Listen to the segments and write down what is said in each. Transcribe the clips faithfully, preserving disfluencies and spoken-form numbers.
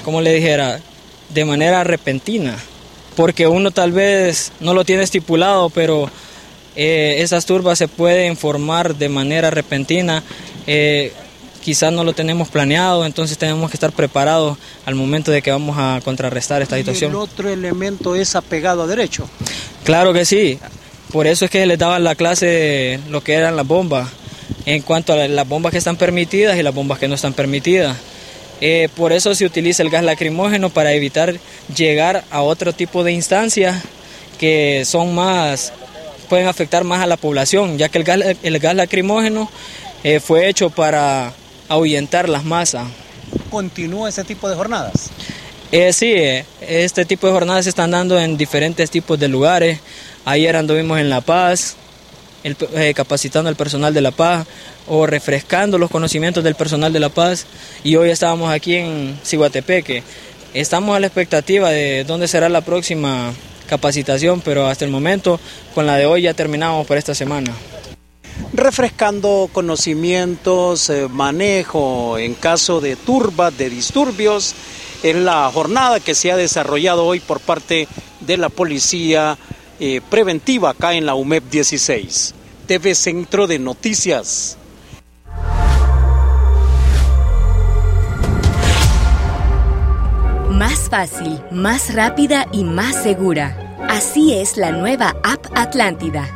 como le dijera, de manera repentina, porque uno tal vez no lo tiene estipulado, pero eh, esas turbas se pueden formar de manera repentina, eh, quizás no lo tenemos planeado, entonces tenemos que estar preparados al momento de que vamos a contrarrestar esta situación. ¿Y el otro elemento es apegado a derecho? Claro que sí, por eso es que les daban la clase de lo que eran las bombas, en cuanto a las bombas que están permitidas y las bombas que no están permitidas. Eh, por eso se utiliza el gas lacrimógeno, para evitar llegar a otro tipo de instancias que son más, pueden afectar más a la población, ya que el gas, el gas lacrimógeno eh, fue hecho para ahuyentar las masas. ¿Continúa ese tipo de jornadas? Eh, sí, eh, este tipo de jornadas se están dando en diferentes tipos de lugares. Ayer anduvimos en La Paz, el, eh, capacitando al personal de La Paz o refrescando los conocimientos del personal de La Paz, y hoy estábamos aquí en Ciguatepeque. Estamos a la expectativa de dónde será la próxima capacitación, pero hasta el momento con la de hoy ya terminamos por esta semana. Refrescando conocimientos, eh, manejo en caso de turbas, de disturbios, es la jornada que se ha desarrollado hoy por parte de la Policía eh, Preventiva acá en la U M E P dieciséis. T V Centro de Noticias. Más fácil, más rápida y más segura. Así es la nueva app Atlántida.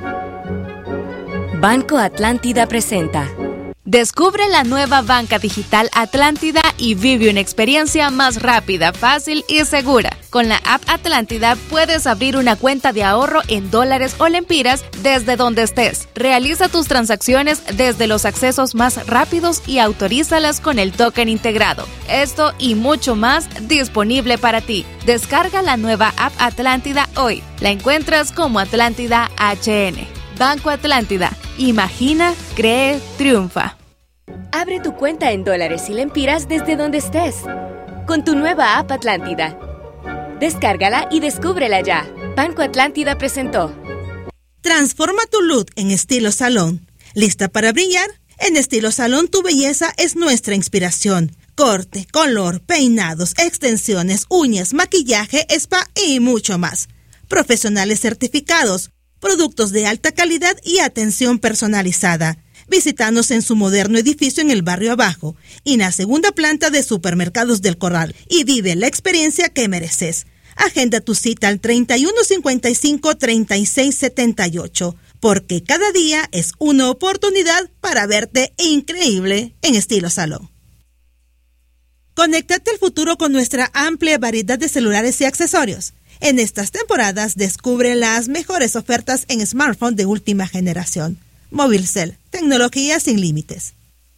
Banco Atlántida presenta. Descubre la nueva banca digital Atlántida y vive una experiencia más rápida, fácil y segura. Con la app Atlántida puedes abrir una cuenta de ahorro en dólares o lempiras desde donde estés. Realiza tus transacciones desde los accesos más rápidos y autorízalas con el token integrado. Esto y mucho más disponible para ti. Descarga la nueva app Atlántida hoy. La encuentras como Atlántida H N. Banco Atlántida. Imagina, cree, triunfa. Abre tu cuenta en dólares y lempiras desde donde estés. Con tu nueva app Atlántida. Descárgala y descúbrela ya. Banco Atlántida presentó. Transforma tu look en estilo salón. ¿Lista para brillar? En Estilo Salón tu belleza es nuestra inspiración. Corte, color, peinados, extensiones, uñas, maquillaje, spa y mucho más. Profesionales certificados, productos de alta calidad y atención personalizada. Visítanos en su moderno edificio en el barrio Abajo y en la segunda planta de Supermercados del Corral y vive la experiencia que mereces. Agenda tu cita al treinta y uno cincuenta y cinco, treinta y seis setenta y ocho, porque cada día es una oportunidad para verte increíble en Estilo Salón. Conéctate al futuro con nuestra amplia variedad de celulares y accesorios. En estas temporadas descubre las mejores ofertas en smartphones de última generación. Movilcel, tecnología sin límites.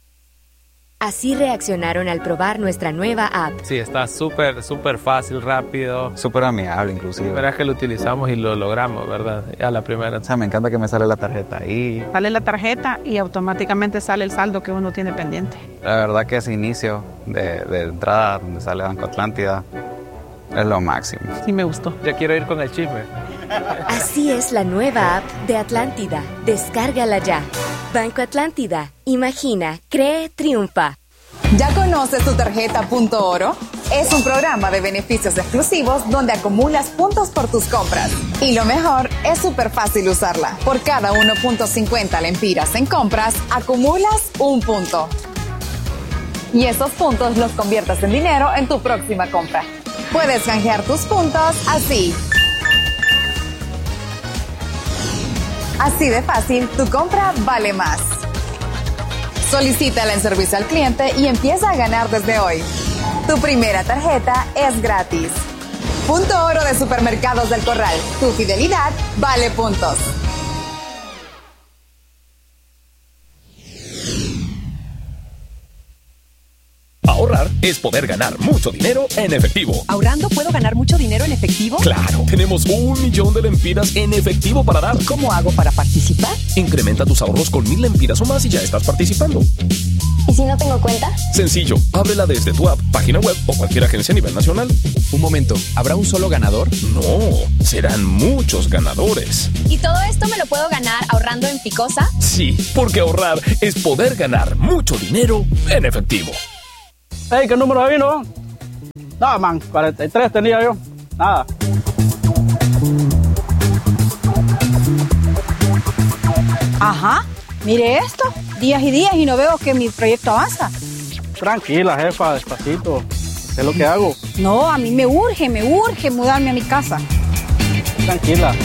Así reaccionaron al probar nuestra nueva app. Sí, está súper, súper fácil, rápido. Súper amigable, inclusive. La verdad es que lo utilizamos y lo logramos, ¿verdad? A la primera. O sea, me encanta que me sale la tarjeta ahí. Sale la tarjeta y automáticamente sale el saldo que uno tiene pendiente. La verdad que ese inicio de, de entrada donde sale Banco Atlántida es lo máximo. Sí, me gustó. Ya quiero ir con el chisme. Así es la nueva app de Atlántida. Descárgala ya. Banco Atlántida. Imagina, cree, triunfa. ¿Ya conoces tu tarjeta Punto Oro? Es un programa de beneficios exclusivos donde acumulas puntos por tus compras. Y lo mejor, es súper fácil usarla. Por cada uno punto cincuenta lempiras en compras, acumulas un punto. Y esos puntos los conviertes en dinero en tu próxima compra. Puedes canjear tus puntos así. Así de fácil, tu compra vale más. Solicítala en servicio al cliente y empieza a ganar desde hoy. Tu primera tarjeta es gratis. Punto Oro de Supermercados del Corral. Tu fidelidad vale puntos. Ahorrar es poder ganar mucho dinero en efectivo. ¿Ahorrando puedo ganar mucho dinero en efectivo? ¡Claro! Tenemos un millón de lempiras en efectivo para dar. ¿Cómo hago para participar? Incrementa tus ahorros con mil lempiras o más y ya estás participando. ¿Y si no tengo cuenta? Sencillo, ábrela desde tu app, página web o cualquier agencia a nivel nacional. Un momento, ¿habrá un solo ganador? No, serán muchos ganadores. ¿Y todo esto me lo puedo ganar ahorrando en Picosa? Sí, porque ahorrar es poder ganar mucho dinero en efectivo. Hey, ¿qué número vino? No, man, cuarenta y tres tenía yo. Nada. Ajá, mire esto. Días y días y no veo que mi proyecto avanza. Tranquila, jefa, despacito. Es lo que hago. No, a mí me urge, me urge mudarme a mi casa. Tranquila.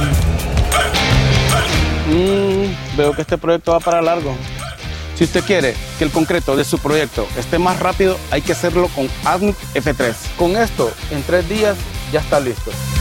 Mm, veo que este proyecto va para largo. Si usted quiere que el concreto de su proyecto esté más rápido, hay que hacerlo con Admic F tres. Con esto, en tres días ya está listo.